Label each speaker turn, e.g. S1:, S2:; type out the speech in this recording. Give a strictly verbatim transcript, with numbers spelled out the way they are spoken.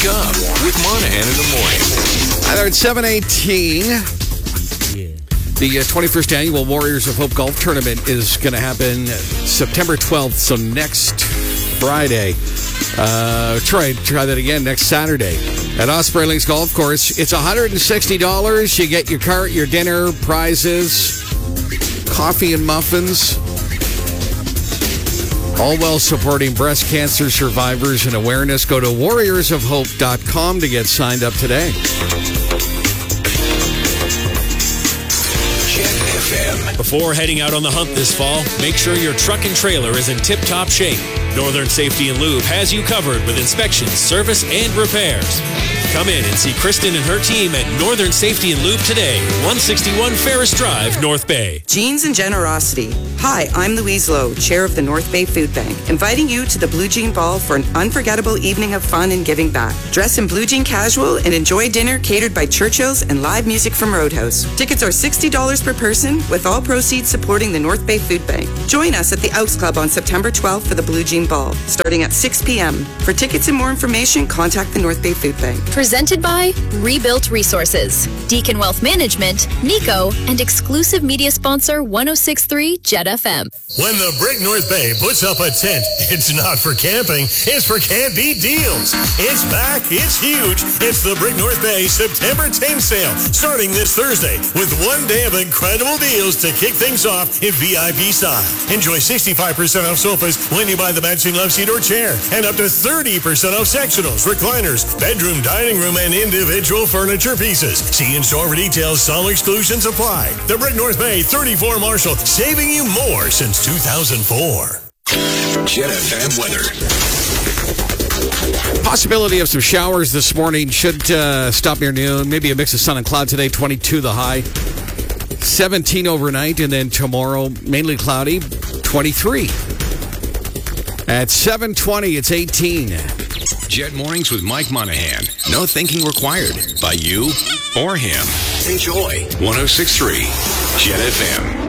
S1: Wake up with Monahan in the morning.
S2: Hi there, it's seven eighteen.
S3: Yeah.
S2: The uh, twenty-first Annual Warriors of Hope Golf Tournament is going to happen September twelfth, so next Friday. Uh, try, try that again next Saturday at Osprey Links Golf Course. It's one hundred sixty dollars. You get your cart, your dinner, prizes, coffee and muffins. All while supporting breast cancer survivors and awareness. Go to warriors of hope dot com to get signed up today.
S4: Before heading out on the hunt this fall, make sure your truck and trailer is in tip-top shape. Northern Safety and Lube has you covered with inspections, service, and repairs. Come in and see Kristen and her team at Northern Safety and Lube today, one sixty-one Ferris Drive, North Bay.
S5: Jeans and Generosity. Hi, I'm Louise Lowe, Chair of the North Bay Food Bank, inviting you to the Blue Jean Ball for an unforgettable evening of fun and giving back. Dress in blue jean casual and enjoy dinner catered by Churchill's and live music from Roadhouse. Tickets are sixty dollars per person, with all proceeds supporting the North Bay Food Bank. Join us at the Elks Club on September twelfth for the Blue Jean Ball, starting at six p.m. For tickets and more information, contact the North Bay Food Bank.
S6: Presented by Rebuilt Resources, Deacon Wealth Management, Nico, and exclusive media sponsor one oh six point three Jet F M.
S7: When the Brick North Bay puts up a tent, it's not for camping, it's for Can't Beat Deals. It's back, it's huge. It's the Brick North Bay September tent sale, starting this Thursday with one day of incredible deals to kick things off in V I P style. Enjoy sixty-five percent off sofas when you buy the matching love seat or chair, and up to thirty percent off sectionals, recliners, bedroom, dining room, and individual furniture pieces. See in-store for details. Some exclusions apply. The Brick North Bay thirty-four Marshall, saving you more since two thousand four.
S1: Jet F M weather.
S2: Possibility of some showers this morning. Should uh, stop near noon. Maybe a mix of sun and cloud today. twenty-two the high. seventeen overnight. And then tomorrow, mainly cloudy. twenty-three. At seven twenty, it's eighteen.
S1: Jet Mornings with Mike Monahan. No thinking required by you or him. Enjoy one oh six point three Jet F M.